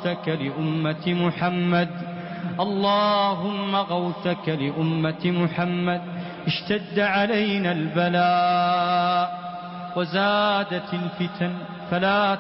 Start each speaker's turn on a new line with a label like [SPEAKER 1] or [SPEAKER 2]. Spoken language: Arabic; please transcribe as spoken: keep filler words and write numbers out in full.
[SPEAKER 1] غوثك لأمة محمد اللهم غوثك لأمة محمد. اشتد علينا البلاء وزادت الفتن فلا